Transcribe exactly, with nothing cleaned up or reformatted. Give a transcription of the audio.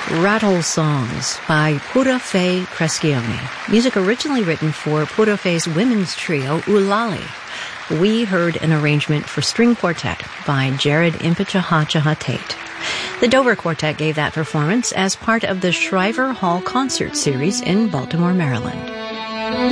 Rattle Songs by Pura Fei Crescione. Music originally written for Pura Fei's women's trio, Ulali. We heard an arrangement for string quartet by Jared Impichahachaha Tate. The Dover Quartet gave that performance as part of the Shriver Hall Concert Series in Baltimore, Maryland.